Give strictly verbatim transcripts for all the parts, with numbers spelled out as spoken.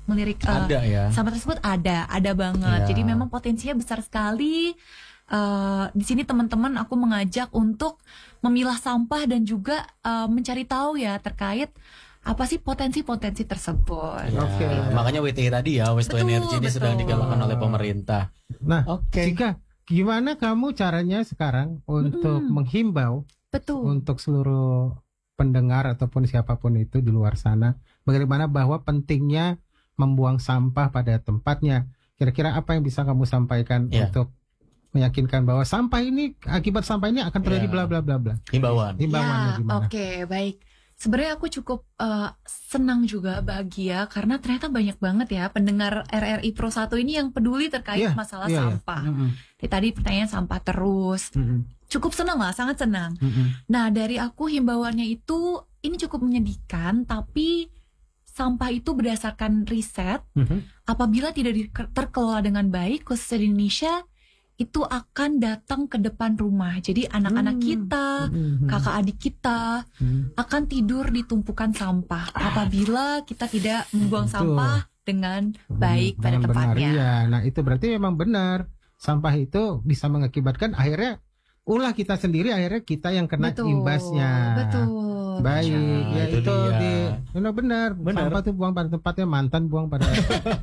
melirik uh, ada ya. sampah tersebut ada, ada banget. Ya. Jadi memang potensinya besar sekali. Uh, di sini teman-teman aku mengajak untuk memilah sampah dan juga uh, mencari tahu ya terkait apa sih potensi-potensi tersebut. Ya, Oke. Makanya W T I tadi ya, Waste to Betul, Energy ini betul. sedang digalakkan oleh pemerintah. Nah, Oke. Cika, gimana kamu caranya sekarang untuk Mm-mm. menghimbau Betul. untuk seluruh pendengar ataupun siapapun itu di luar sana, bagaimana bahwa pentingnya membuang sampah pada tempatnya? Kira-kira apa yang bisa kamu sampaikan Ya. untuk meyakinkan bahwa sampah ini, akibat sampah ini akan terjadi Ya. bla bla bla bla. Himbauan. Himbauannya Ya, gimana? oke, baik. Sebenarnya aku cukup uh, senang juga, bahagia karena ternyata banyak banget ya pendengar R R I Pro satu ini yang peduli terkait Iya, masalah iya, iya. sampah. Mm-mm. Jadi tadi pertanyaan sampah terus. Mm-mm. Cukup senang lah, sangat senang. Mm-mm. Nah, dari aku himbauannya itu ini cukup menyedihkan, tapi sampah itu berdasarkan riset, Mhm. apabila tidak di- terkelola dengan baik, khususnya di Indonesia, itu akan datang ke depan rumah. Jadi anak-anak Hmm. kita, Mhm. kakak adik kita Mhm. akan tidur di tumpukan sampah apabila kita tidak membuang Betul. sampah dengan baik pada Dengan benar, tempatnya. iya. Nah, itu berarti memang benar. Sampah itu bisa mengakibatkan akhirnya ulah kita sendiri, akhirnya kita yang kena Betul, imbasnya. betul. Baik, Nah, ya itu itu, dia. di benar-benar Benar. sampah tuh buang pada tempatnya, mantan buang pada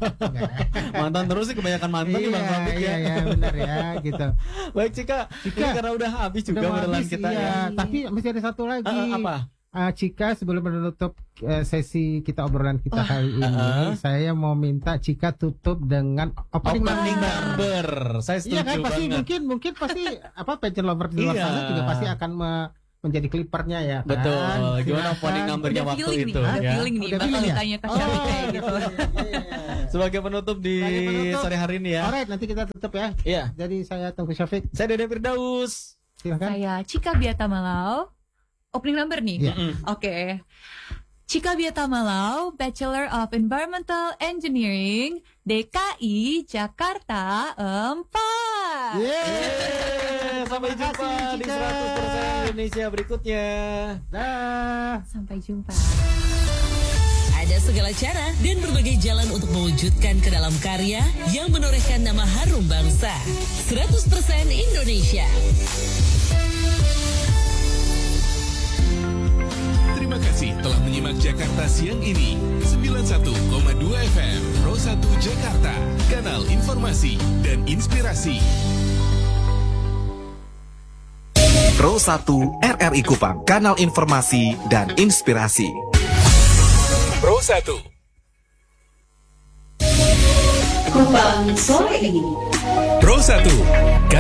Mantan terus sih, kebanyakan mantan nih Bang iya, Taufik iya, ya. iya, benar ya, gitu. Baik Cika, Cika. ini karena udah habis juga Udah mau obrolan habis, kita iya. ya. Tapi masih ada satu lagi. Ah, ah, apa? Ah, Cika, sebelum menutup eh, sesi kita obrolan kita Wah. kali ini, Ah. saya mau minta Cika tutup dengan opening Opening number. number. Saya setuju Iya kan, pasti banget. mungkin mungkin pasti apa passion lover di luar Iya. sana juga pasti akan me- menjadi klipernya ya kan. Betul. Gimana Silakan. opening numbernya Udah waktu feeling nih, itu udah ya. feeling nih, Udah bakal feeling ya? ditanya ke Oh, Syafiq kayak gitu. iya, iya, iya. Sebagai penutup di Sebagai penutup. sore hari ini ya. Alright, nanti kita tutup ya. Iya. Jadi saya tunggu Syafiq. Saya Dede Firdaus. Silakan. Saya Cika Biata Malau. Opening number nih. Iya. Mm-mm. Oke. Cika Biata Malau, Bachelor of Environmental Engineering, D K I Jakarta empat. Yeay, sampai Terima jumpa kasih, di Cika. seratus persen Indonesia berikutnya. Dah. Sampai jumpa. Ada segala cara dan berbagai jalan untuk mewujudkan ke dalam karya yang menorehkan nama harum bangsa. seratus persen Indonesia. Terima kasih telah menyimak Jakarta Siang ini. sembilan puluh satu koma dua F M Pro satu Jakarta, kanal informasi dan inspirasi. Pro satu R R I Kupang, kanal informasi dan inspirasi. Pro satu. Kupang sore ini. Pro satu.